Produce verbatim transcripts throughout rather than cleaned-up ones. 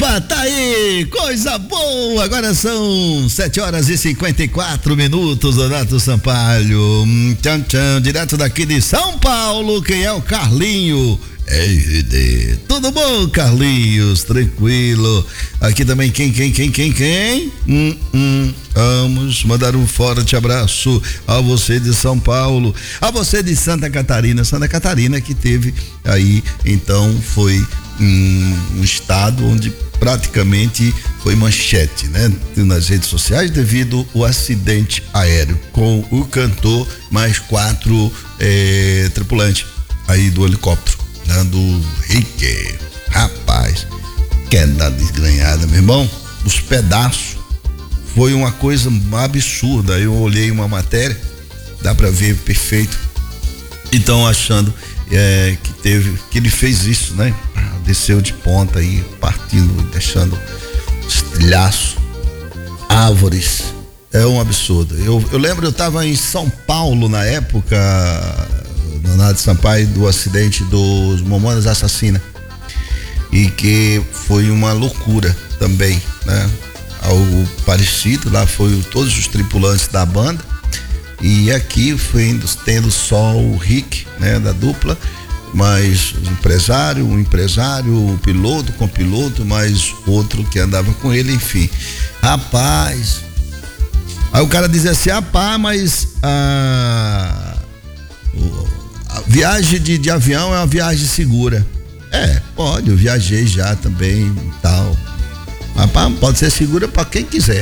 Opa, tá aí, coisa boa. Agora são sete horas e cinquenta e quatro minutos, Donato Sampaio. Tchan, tchan, direto daqui de São Paulo, quem é o Carlinho? R D. Tudo bom, Carlinhos? Tranquilo. Aqui também quem, quem, quem, quem, quem? Hum, hum. Vamos mandar um forte abraço a você de São Paulo, a você de Santa Catarina. Santa Catarina que teve aí, então, foi um, um estado onde praticamente foi manchete, né? Nas redes sociais devido ao acidente aéreo com o cantor mais quatro eh, tripulantes aí do helicóptero. Do Rick, rapaz, queda desgranhada, meu irmão, os pedaços, foi uma coisa absurda. Eu olhei uma matéria, dá pra ver perfeito. Então, achando é, que teve, que ele fez isso, né? Desceu de ponta aí, partindo, deixando estilhaço, árvores, é um absurdo. Eu, eu lembro, eu tava em São Paulo na época, Donato Sampaio, do acidente dos Mamonas Assassina, e que foi uma loucura também, né? Algo parecido, lá foi todos os tripulantes da banda, e aqui foi tendo só o Rick, né, da dupla, mas o empresário, um empresário, o piloto com o piloto, mais outro que andava com ele, enfim. Rapaz, aí o cara dizia assim, rapaz, mas a, a viagem de, de avião é uma viagem segura. É, pode, eu viajei já também e tal. Rapaz, pode ser segura para quem quiser.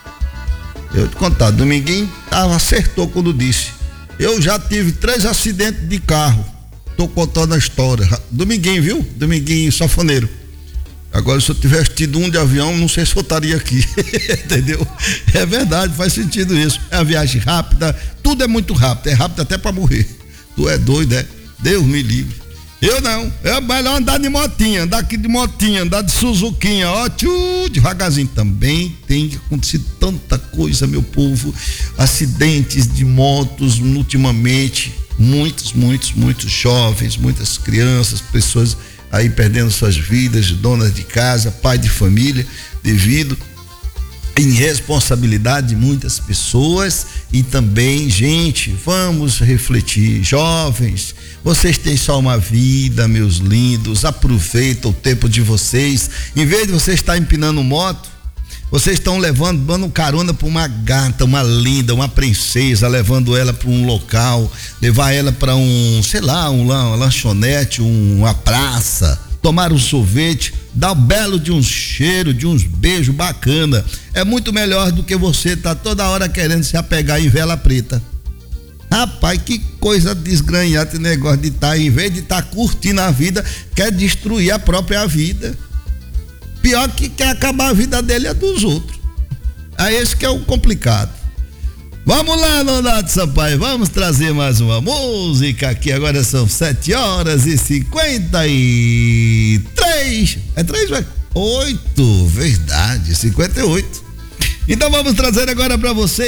Eu te contar, Dominguinho tava, acertou quando disse. Eu já tive três acidentes de carro. Tô contando a história. Dominguinho, viu? Dominguinho safoneiro. Agora, se eu tivesse tido um de avião, não sei se eu estaria aqui. Entendeu? É verdade, faz sentido isso. É uma viagem rápida, tudo é muito rápido. É rápido até para morrer. Tu é doido, é? Deus me livre. Eu não, é melhor andar de motinha, andar aqui de motinha, andar de Suzuquinha, ó, tchu, devagarzinho. Também tem acontecido tanta coisa, meu povo, acidentes de motos ultimamente, muitos, muitos, muitos jovens, muitas crianças, pessoas aí perdendo suas vidas, donas de casa, pai de família, devido irresponsabilidade de muitas pessoas. E também, gente, vamos refletir, jovens, vocês têm só uma vida, meus lindos, aproveita o tempo de vocês. Em vez de vocês estar empinando moto, vocês estão levando, dando carona para uma gata, uma linda, uma princesa, levando ela para um local, levar ela para um, sei lá, um, uma lanchonete, um, uma praça, tomar um sorvete, dar um belo de um cheiro, de uns beijos bacana. É muito melhor do que você tá toda hora querendo se apegar em vela preta. Rapaz, que coisa desgranhada esse negócio de estar, tá, em vez de estar tá curtindo a vida, quer destruir a própria vida. Pior que quer acabar a vida dele é dos outros. É esse que é o complicado. Vamos lá, Donato Sampaio, vamos trazer mais uma música aqui. Agora são sete horas e cinquenta e três. É três, vai? Oito, verdade, cinquenta e oito. Então vamos trazer agora para você